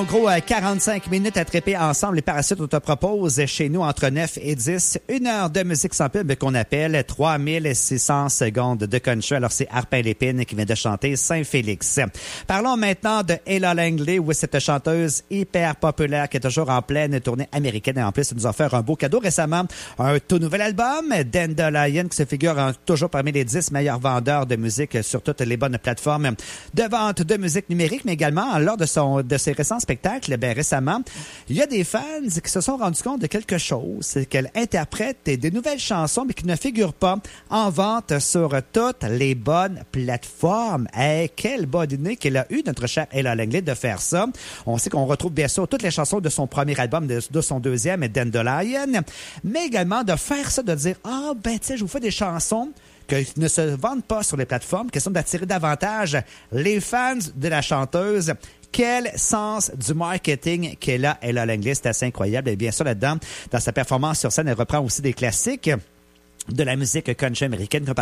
En gros, 45 minutes à triper ensemble. Les Parachutes, on te propose chez nous entre 9 et 10, une heure de musique sans pub qu'on appelle 3600 secondes de country. Alors, c'est Arpin Lépine qui vient de chanter Saint-Félix. Parlons maintenant de Ella Langley, où cette chanteuse hyper populaire qui est toujours en pleine tournée américaine et en plus, elle nous a offert un beau cadeau récemment. Un tout nouvel album, Dandelion, qui se figure toujours parmi les 10 meilleurs vendeurs de musique sur toutes les bonnes plateformes de vente de musique numérique, mais également lors de ses récents spectacles, récemment, il y a des fans qui se sont rendus compte de quelque chose, c'est qu'elle interprète des nouvelles chansons, mais qui ne figurent pas en vente sur toutes les bonnes plateformes. Hey, quelle bonne idée qu'elle a eue, notre chère Ella Langley, de faire ça. On sait qu'on retrouve bien sûr toutes les chansons de son premier album, de son deuxième, Dandelion, mais également de faire ça, de dire « Ah, ben, tu sais, je vous fais des chansons qui ne se vendent pas sur les plateformes, question d'attirer davantage les fans de la chanteuse. » Quel sens du marketing qu'elle a, Ella Langley, c'est assez incroyable. Et bien sûr, là-dedans, dans sa performance sur scène, elle reprend aussi des classiques de la musique country américaine, comme